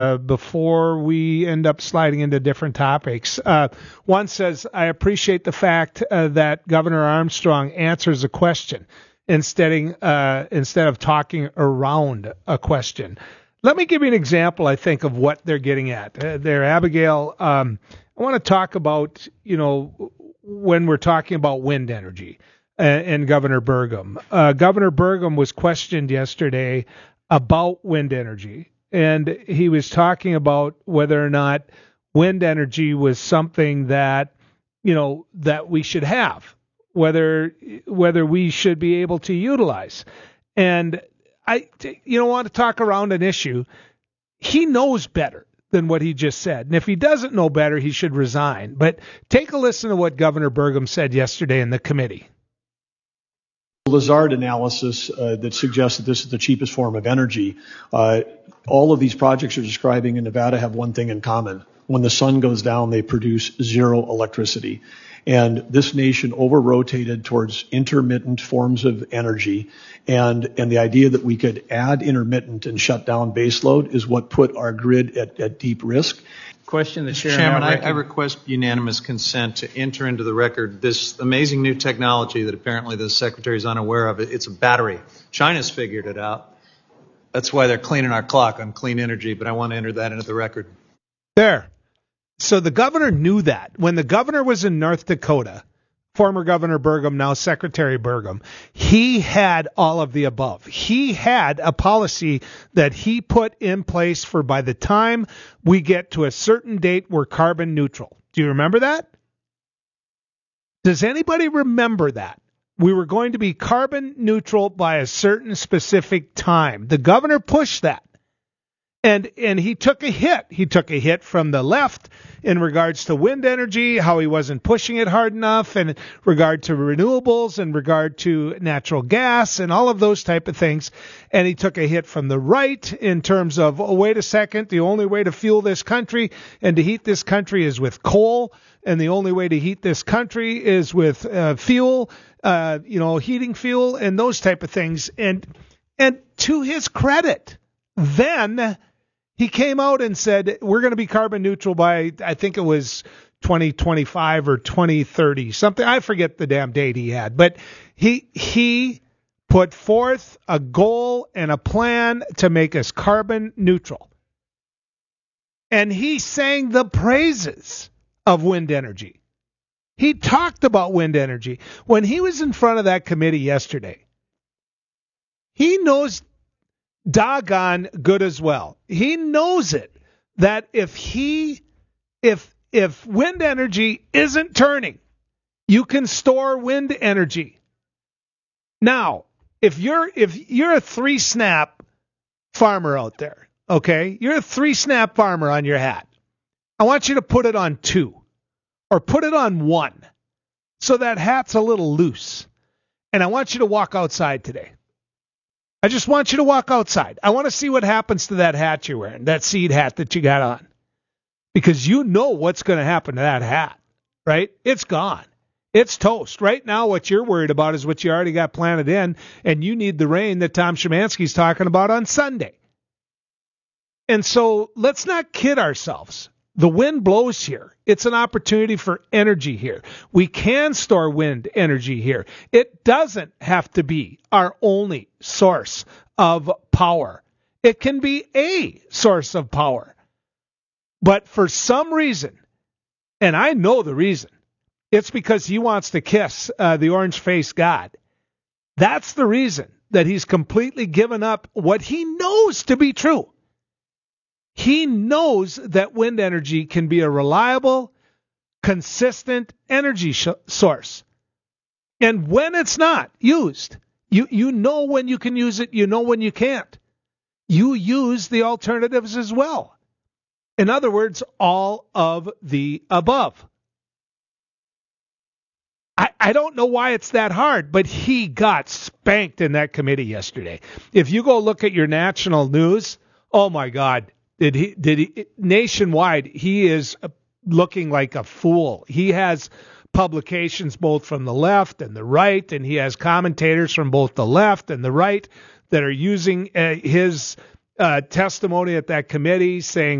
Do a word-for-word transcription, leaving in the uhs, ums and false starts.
uh, before we end up sliding into different topics. Uh, one says, I appreciate the fact uh, that Governor Armstrong answers a question instead, uh, instead of talking around a question. Let me give you an example, I think, of what they're getting at. Uh, there, Abigail, um, I want to talk about, you know, when we're talking about wind energy uh, and Governor Burgum. Uh, Governor Burgum was questioned yesterday about wind energy, and he was talking about whether or not wind energy was something that, you know, that we should have, whether whether we should be able to utilize. And I, you know, want to talk around an issue. He knows better than what he just said. And if he doesn't know better, he should resign. But take a listen to what Governor Burgum said yesterday in the committee. Lazard analysis uh, that suggests that this is the cheapest form of energy. Uh, all of these projects you're describing in Nevada have one thing in common. When the sun goes down, they produce zero electricity. And this nation over-rotated towards intermittent forms of energy. And, and the idea that we could add intermittent and shut down baseload is what put our grid at, at deep risk. Question the chair. Chairman, I, I request unanimous consent to enter into the record this amazing new technology that apparently the Secretary is unaware of. It's a battery. China's figured it out. That's why they're cleaning our clock on clean energy, but I want to enter that into the record. There. So the governor knew that. When the governor was in North Dakota, former Governor Burgum, now Secretary Burgum, he had all of the above. He had a policy that he put in place for by the time we get to a certain date, we're carbon neutral. Do you remember that? Does anybody remember that? We were going to be carbon neutral by a certain specific time. The governor pushed that. And and he took a hit. He took a hit from the left in regards to wind energy, how he wasn't pushing it hard enough, and in regard to renewables, in regard to natural gas, and all of those type of things. And he took a hit from the right in terms of, oh, wait a second, the only way to fuel this country and to heat this country is with coal, and the only way to heat this country is with uh, fuel, uh, you know, heating fuel, and those type of things. And and to his credit, then he came out and said, we're going to be carbon neutral by, I think it was twenty twenty-five or twenty thirty, something. I forget the damn date he had, but he, he put forth a goal and a plan to make us carbon neutral. And he sang the praises of wind energy. He talked about wind energy. When he was in front of that committee yesterday, he knows doggone good as well. He knows it, that if he, if, if wind energy isn't turning, you can store wind energy. Now, if you're, if you're a three snap farmer out there, okay, you're a three snap farmer on your hat. I want you to put it on two or put it on one so that hat's a little loose. And I want you to walk outside today. I just want you to walk outside. I want to see what happens to that hat you're wearing, that seed hat that you got on. Because you know what's going to happen to that hat, right? It's gone. It's toast. Right now, what you're worried about is what you already got planted in, and you need the rain that Tom Szymanski's talking about on Sunday. And so let's not kid ourselves. The wind blows here. It's an opportunity for energy here. We can store wind energy here. It doesn't have to be our only source of power. It can be a source of power. But for some reason, and I know the reason, it's because he wants to kiss uh, the orange-faced God. That's the reason that he's completely given up what he knows to be true. He knows that wind energy can be a reliable, consistent energy sh- source. And when it's not used, you, you know when you can use it, you know when you can't. You use the alternatives as well. In other words, all of the above. I, I don't know why it's that hard, but he got spanked in that committee yesterday. If you go look at your national news, oh my God. Did he, did he, nationwide, he is looking like a fool. He has publications both from the left and the right, and he has commentators from both the left and the right that are using uh, his uh, testimony at that committee saying